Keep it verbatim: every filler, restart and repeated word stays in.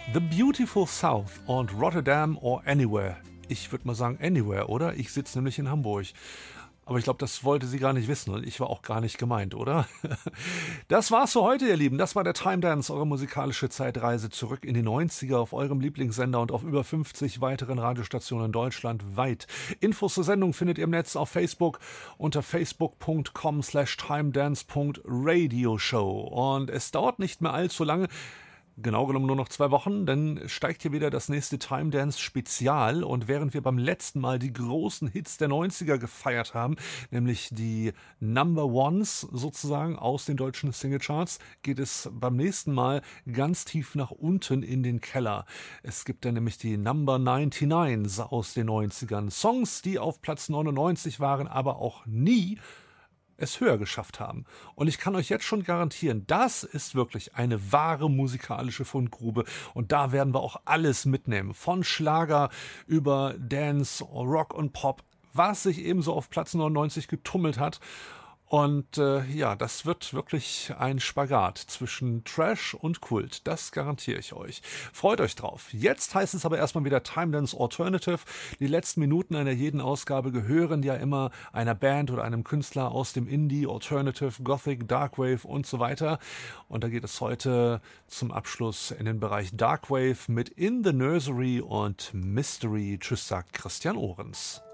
The Beautiful South und Rotterdam or Anywhere. Ich würde mal sagen Anywhere, oder? Ich sitze nämlich in Hamburg. Aber ich glaube, das wollte sie gar nicht wissen und ich war auch gar nicht gemeint, oder? Das war's für heute, ihr Lieben. Das war der Time Dance, eure musikalische Zeitreise zurück in die neunziger auf eurem Lieblingssender und auf über fünfzig weiteren Radiostationen deutschlandweit. Infos zur Sendung findet ihr im Netz auf Facebook unter facebook.com slash timedance.radioshow. Und es dauert nicht mehr allzu lange, genau genommen nur noch zwei Wochen, dann steigt hier wieder das nächste Time Dance Spezial und während wir beim letzten Mal die großen Hits der neunziger gefeiert haben, nämlich die Number Ones sozusagen aus den deutschen Singlecharts, geht es beim nächsten Mal ganz tief nach unten in den Keller. Es gibt dann nämlich die Number neunundneunzig aus den neunzigern, Songs, die auf Platz neunundneunzig waren, aber auch nie es höher geschafft haben. Und ich kann euch jetzt schon garantieren, das ist wirklich eine wahre musikalische Fundgrube und da werden wir auch alles mitnehmen. Von Schlager über Dance, Rock und Pop, was sich ebenso auf Platz neunundneunzig getummelt hat. Und äh, ja, das wird wirklich ein Spagat zwischen Trash und Kult. Das garantiere ich euch. Freut euch drauf. Jetzt heißt es aber erstmal wieder Time Dance Alternative. Die letzten Minuten einer jeden Ausgabe gehören ja immer einer Band oder einem Künstler aus dem Indie, Alternative, Gothic, Darkwave und so weiter. Und da geht es heute zum Abschluss in den Bereich Darkwave mit In the Nursery und Mystery. Tschüss, sagt Christian Ohrens.